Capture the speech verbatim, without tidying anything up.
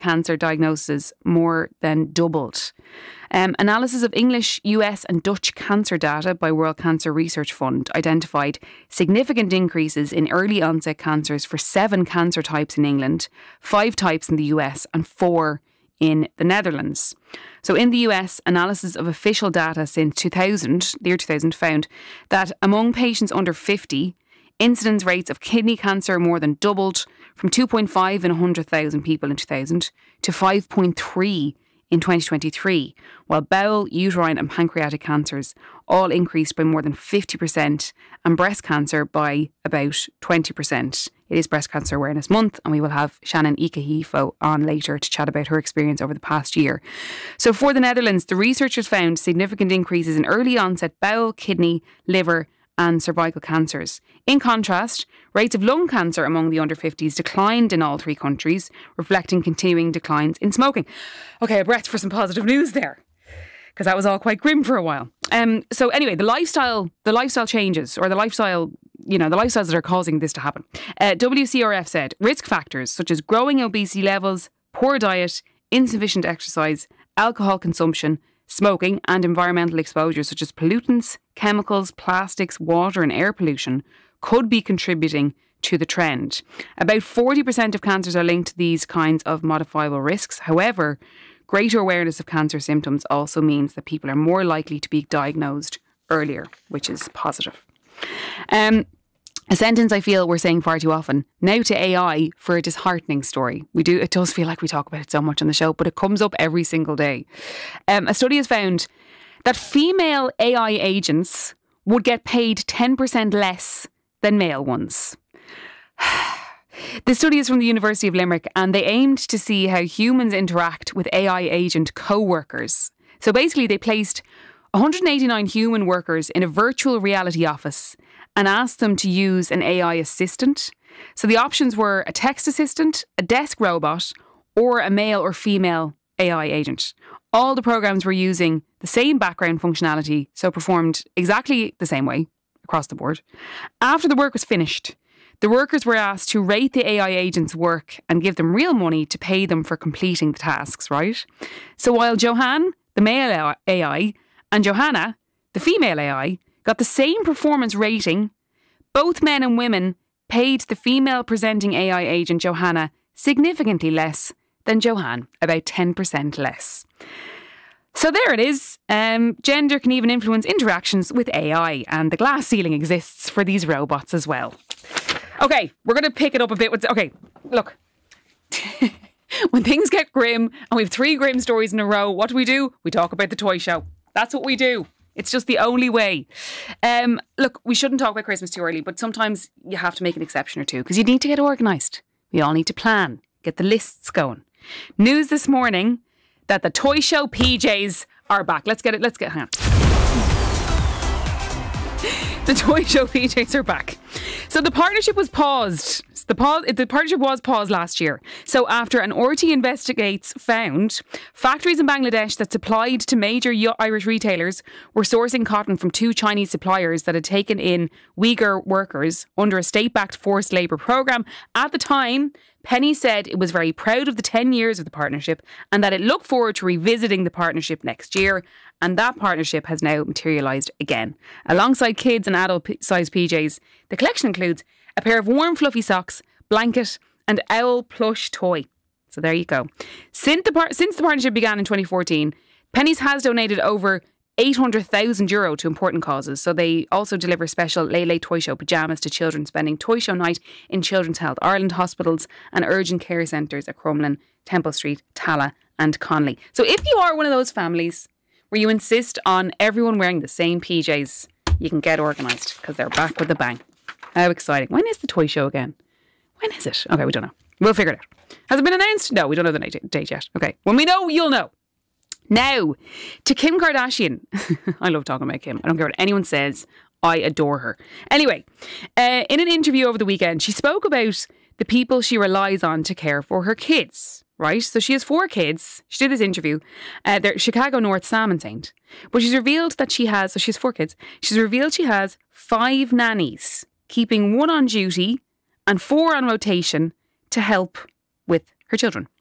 cancer diagnoses more than doubled. Um, analysis of English, U S and Dutch cancer data by World Cancer Research Fund identified significant increases in early onset cancers for seven cancer types in England, five types in the U S and four in the Netherlands. So in the U S, analysis of official data since two thousand, the year two thousand, found that among patients under fifty, incidence rates of kidney cancer more than doubled from two point five in one hundred thousand people in two thousand to five point three in twenty twenty-three, while bowel, uterine and pancreatic cancers all increased by more than fifty percent and breast cancer by about twenty percent. It is Breast Cancer Awareness Month and we will have Shannon Ikehefo on later to chat about her experience over the past year. So for the Netherlands, the researchers found significant increases in early onset bowel, kidney, liver and cervical cancers. In contrast, rates of lung cancer among the under fifties declined in all three countries, reflecting continuing declines in smoking. Okay, a breath for some positive news there, because that was all quite grim for a while. Um, so anyway, the lifestyle, the lifestyle changes, or the lifestyle, you know, the lifestyles that are causing this to happen. Uh, W C R F said risk factors such as growing obesity levels, poor diet, insufficient exercise, alcohol consumption, smoking and environmental exposure such as pollutants, chemicals, plastics, water and air pollution could be contributing to the trend. About forty percent of cancers are linked to these kinds of modifiable risks. However, greater awareness of cancer symptoms also means that people are more likely to be diagnosed earlier, which is positive. Um, A sentence I feel we're saying far too often. Now to A I for a disheartening story. We do. It does feel like we talk about it so much on the show, but it comes up every single day. Um, a study has found that female A I agents would get paid ten percent less than male ones. The study is from the University of Limerick and they aimed to see how humans interact with A I agent co-workers. So basically they placed one hundred eighty-nine human workers in a virtual reality office and asked them to use an A I assistant. So the options were a text assistant, a desk robot, or a male or female A I agent. All the programs were using the same background functionality, so performed exactly the same way across the board. After the work was finished, the workers were asked to rate the A I agents' work and give them real money to pay them for completing the tasks, right? So while Johan, the male A I, and Johanna, the female A I, got the same performance rating, both men and women paid the female presenting A I agent Johanna significantly less than Johan, about ten percent less. So there it is. Um, gender can even influence interactions with A I, and the glass ceiling exists for these robots as well. Okay, we're going to pick it up a bit. With, okay, look. When things get grim and we have three grim stories in a row, what do we do? We talk about the toy show. That's what we do. It's just the only way. Um, look, we shouldn't talk about Christmas too early, but sometimes you have to make an exception or two because you need to get organised. We all need to plan, get the lists going. News this morning that the toy show P Js are back. Let's get it. Let's get. Hang on. The toy show P Js are back. So the partnership was paused. The, pause, the partnership was paused last year. So after an R T Investigates found factories in Bangladesh that supplied to major Irish retailers were sourcing cotton from two Chinese suppliers that had taken in Uyghur workers under a state-backed forced labour programme. At the time, Penny said it was very proud of the ten years of the partnership and that it looked forward to revisiting the partnership next year. And that partnership has now materialised again. Alongside kids and adult-sized P Js, the collection includes a pair of warm fluffy socks, blanket and owl plush toy. So there you go. Since the, par- since the partnership began in twenty fourteen, Penny's has donated over eight hundred thousand euro to important causes. So they also deliver special Lele Toy Show pyjamas to children spending Toy Show night in Children's Health Ireland hospitals and urgent care centres at Crumlin, Temple Street, Tala and Conley. So if you are one of those families where you insist on everyone wearing the same P Js, you can get organised because they're back with a bang. How exciting. When is the toy show again? When is it? Okay, we don't know. We'll figure it out. Has it been announced? No, we don't know the date yet. Okay, when we know, you'll know. Now, to Kim Kardashian. I love talking about Kim. I don't care what anyone says. I adore her. Anyway, uh, in an interview over the weekend, she spoke about the people she relies on to care for her kids, right? So she has four kids. She did this interview. Uh, they're Chicago North Salmon Saint. But she's revealed that she has, so she has four kids. She's revealed she has five nannies, keeping one on duty and four on rotation to help with her children.